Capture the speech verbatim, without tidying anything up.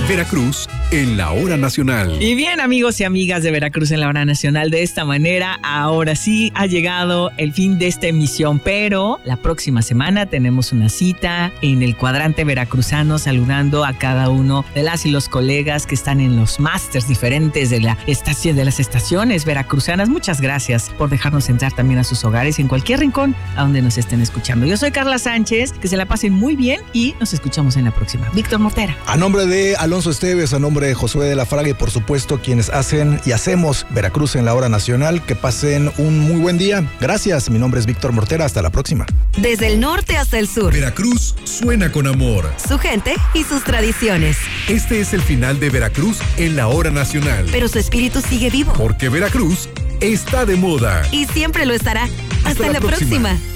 Veracruz en la hora nacional. Y bien, amigos y amigas de Veracruz en la hora nacional, de esta manera, ahora sí ha llegado el fin de esta emisión, pero la próxima semana tenemos una cita en el cuadrante veracruzano, saludando a cada uno de las y los colegas que están en los másters diferentes de la estación, de las estaciones veracruzanas. Muchas gracias por dejarnos entrar también a sus hogares en cualquier rincón a donde nos estén escuchando. Yo soy Carla Sánchez, que se la pasen muy bien y nos escuchamos en la próxima. Víctor Mortera. A nombre de Alonso Esteves, a nombre de Josué de la Fraga y por supuesto quienes hacen y hacemos Veracruz en la hora nacional, que pasen un muy buen día. Gracias, mi nombre es Víctor Mortera, hasta la próxima. Desde el norte hasta el sur, Veracruz suena con amor. Su gente y sus tradiciones. Este es el final de Veracruz en la hora nacional. Pero su espíritu sigue vivo. Porque Veracruz está de moda. Y siempre lo estará. Hasta, hasta la, la próxima. próxima.